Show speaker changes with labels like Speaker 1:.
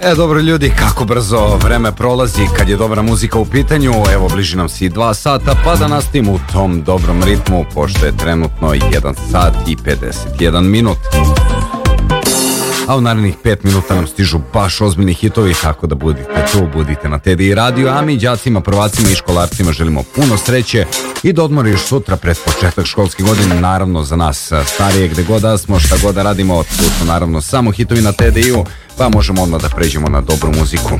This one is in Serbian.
Speaker 1: Dobro ljudi, kako brzo vreme prolazi kad je dobra muzika u pitanju. Evo, bliži nam se i 2 sata, pa da nastavimo u tom dobrom ritmu, pošto je trenutno 1 sat i 51 minut. A u narednih 5 minuta nam stižu baš ozbiljni hitovi, tako da budite tu, budite na TDI radio, a mi đacima, prvacima i školarcima želimo puno sreće i da odmori još sutra pred početak školske godine. Naravno za nas starije, gde god da smo, šta god da radimo, tu su naravno samo hitovi na TDI-u, pa možemo odmah da pređemo na dobru muziku.